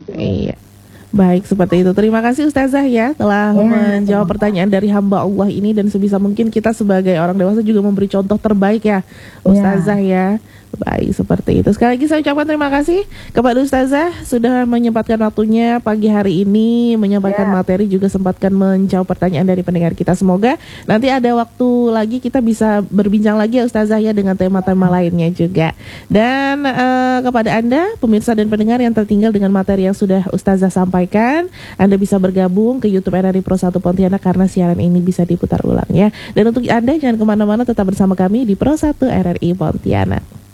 Iya. Baik, seperti itu. Terima kasih Ustazah ya telah menjawab pertanyaan dari hamba Allah ini, dan sebisa mungkin kita sebagai orang dewasa juga memberi contoh terbaik ya Ustazah ya. Baik, seperti itu. Sekali lagi saya ucapkan terima kasih kepada Ustazah sudah menyempatkan waktunya pagi hari ini menyampaikan materi, juga sempatkan menjawab pertanyaan dari pendengar kita. Semoga nanti ada waktu lagi kita bisa berbincang lagi ya Ustazah ya dengan tema-tema lainnya juga. Dan kepada Anda pemirsa dan pendengar yang tertinggal dengan materi yang sudah Ustazah sampaikan, Anda bisa bergabung ke YouTube RRI Pro 1 Pontianak karena siaran ini bisa diputar ulang ya. Dan untuk Anda jangan kemana-mana, tetap bersama kami di Pro 1 RRI Pontianak.